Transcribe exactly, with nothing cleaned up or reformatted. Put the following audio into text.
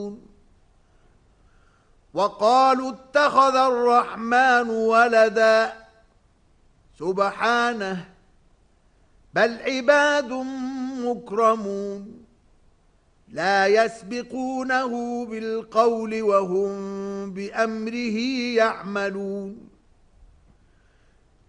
وقالوا اتخذ الرحمن ولدا سبحانه بل عباد مكرمون لا يسبقونه بالقول وهم بأمره يعملون